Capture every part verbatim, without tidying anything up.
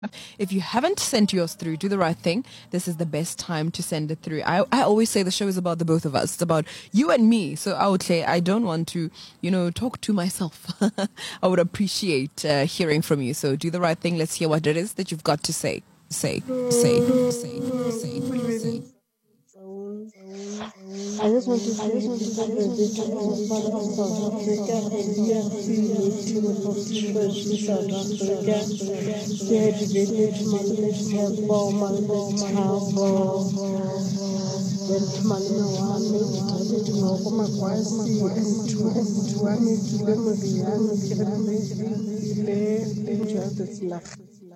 If you haven't sent yours through, do the right thing. This is the best time to send it through. I, I always say the show is about the both of us. It's about you and me. So I would say I don't want to, you know, talk to myself. I would appreciate uh, hearing from you. So do the right thing. Let's hear what it is that you've got to say. Say, say, say, say, say. I just want to say happy birthday to our father of South Africa and D R C native of Church in South Africa. Happy birthday to Malume Thabo, Malume Thabo, then to Malume Wami, Tati to Ngoko Makwasi, and to Wami Kile Moriano, Kile Kile, enjoy this life.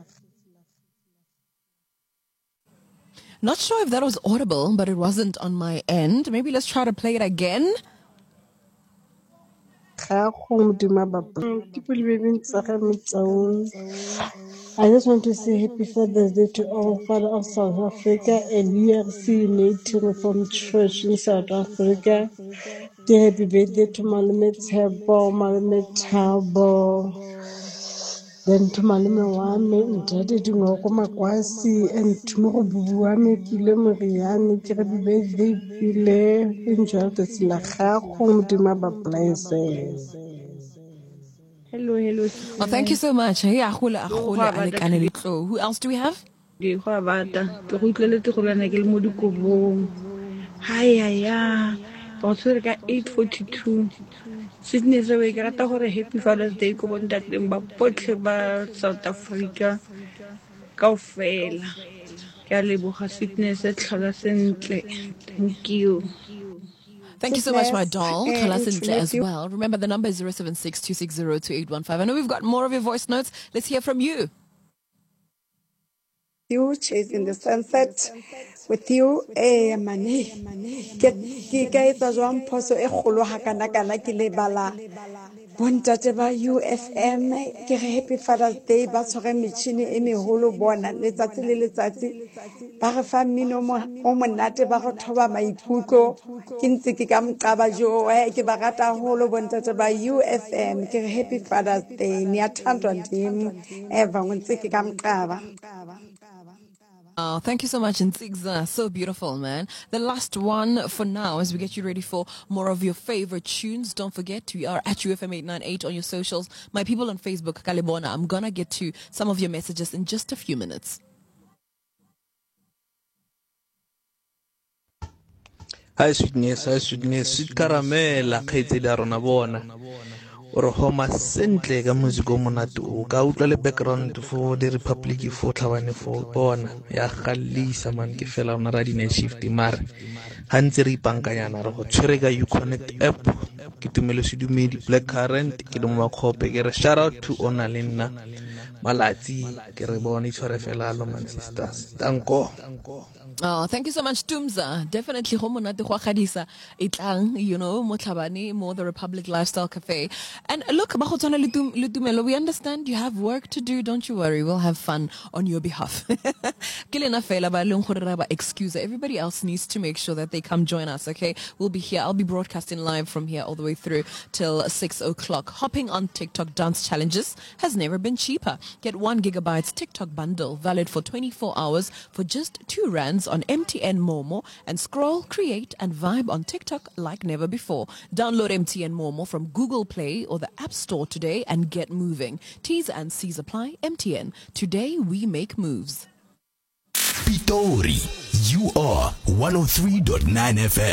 Not sure if that was audible, but it wasn't on my end. Maybe let's try to play it again. I just want to say happy Father's Day to all Father of South Africa and U R C Native Reformed Church in South Africa. Happy birthday to Malume Thabo, Malume Thabo. Then to Malume Wami, Ndati Dingoko Makwasi, and to Mobuwami Kile Moriani, happy birthday, Kile. Enjoy this lacha, home to my place. Hello, hello. Oh, thank you so much. Hey, ahula, ahula, alekane litlo. Who else do we have? Di go bata. Ke go itleletse go lana ke le mo dikobong. Hai ya. Go tsere ka eight forty-two. Sydney se we ke rata gore happy Father's Day go bontateng ba botlhe ba South Africa. Kaofela. Ke a leboga Sydney se tlhola sentle. Thank you. Thank you so much, my doll. Kalasintle as well. Remember, the number is zero seven six two six zero two eight one five. I know we've got more of your voice notes. Let's hear from you. You chasing the sunset with you, eh, mane. Ke ka etsa jwang phoso e kgolo hakana kana ke lebala. Bontate ba U F M ke re happy Father's Day ba tshware metšhini e meholo bona letsatsi le letsatsi ba re fa mmino o monate ba go thoba maikutlo ke ntse ke ka mqaba jo ke ba rata holo bontate ba U F M ke re happy Father's Day ni athandwa ndim eva ntse ke ka mqaba. Oh, thank you so much, Nzigza. So beautiful, man. The last one for now as we get you ready for more of your favorite tunes. Don't forget, we are at U F M eight ninety-eight on your socials. My people on Facebook, Kalibona, I'm going to get to some of your messages in just a few minutes. Hi, sweetness, hi, sweetness. Sweet caramel, khaitse la rona bona. Ore homa sentle ka music o monate o ka utlwa le background for the Republic for tlhabane for bona ya galisa man ke fela ona ra di night shift mara hantse re ipankanyana re go tshwere ka uConnect app ke tumelo sedumedi Black Current ke le mo makgope ke re shout out to ona le nna malatsi ke re bona itshware fela lo man sisters tanko. Oh, thank you so much, Tumza. Definitely, itlang, you know, Motlhabane, more the Republic Lifestyle Cafe. And look, we understand you have work to do. Don't you worry. We'll have fun on your behalf. Excuse. Everybody else needs to make sure that they come join us, okay? We'll be here. I'll be broadcasting live from here all the way through till six o'clock. Hopping on TikTok dance challenges has never been cheaper. Get one gigabytes TikTok bundle valid for twenty-four hours for just two rands on M T N Momo and scroll, create and vibe on TikTok like never before. Download M T N Momo from Google Play or the App Store today and get moving. T's and C's apply. M T N. Today we make moves. Pitori, you are one oh three point nine F M.